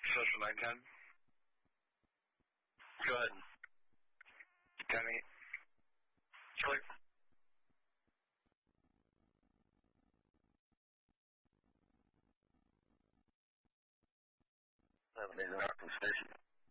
Social 910. Go ahead. 10-8. Short. Seven days out from station.